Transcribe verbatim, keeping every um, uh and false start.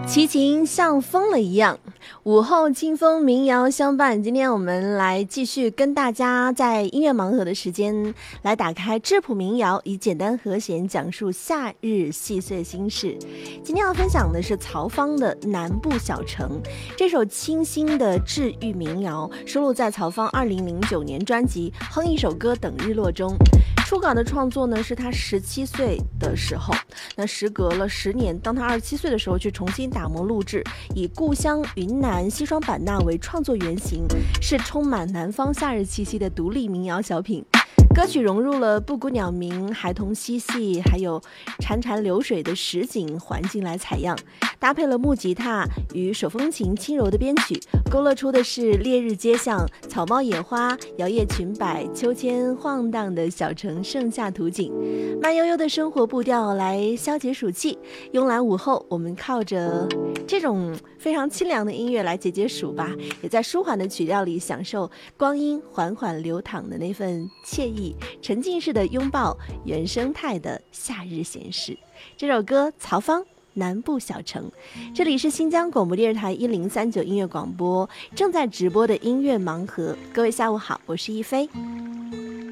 齐秦像疯了一样，午后清风民谣相伴。今天我们来继续跟大家在音乐盲盒的时间来打开质朴民谣，以简单和弦讲述夏日细碎心事。今天要分享的是曹芳的《南部小城》，这首清新的治愈民谣收录在曹芳二零零九年专辑《哼一首歌等日落》中。初稿的创作呢是他十七岁的时候，那时隔了十年，当他二十七岁的时候去重新打磨录制，以故乡云南西双版纳为创作原型，是充满南方夏日气息的独立民谣小品。歌曲融入了布谷鸟鸣、孩童嬉戏，还有潺潺流水的实景环境来采样，搭配了木吉他与手风琴轻柔的编曲，勾勒出的是烈日街巷、草帽野花、摇曳裙摆、秋千晃荡的小城盛夏图景，慢悠悠的生活步调来消解暑气。慵懒午后，我们靠着这种非常清凉的音乐来解解暑吧，也在舒缓的曲调里享受光阴缓缓流淌的那份惬意，沉浸式的拥抱原生态的夏日闲适。这首歌曹芳南部小城，这里是新疆广播电视台一零三九音乐广播正在直播的音乐盲盒。各位下午好，我是一飞。